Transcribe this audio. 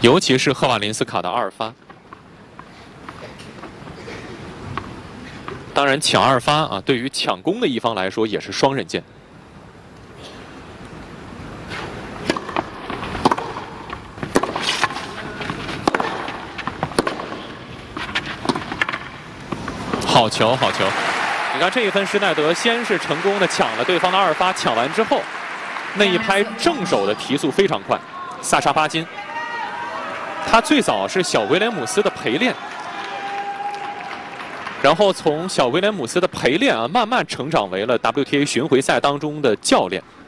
尤其是赫瓦林斯卡的二发。当然，抢二发啊，对于抢攻的一方来说也是双刃剑。好球，好球！你看这一分，施耐德先是成功的抢了对方的二发，抢完之后，那一拍正手的提速非常快。萨沙巴金，他最早是小威廉姆斯的陪练。 然后从小威廉姆斯的陪练啊，慢慢成长为了 WTA 巡回赛当中的教练。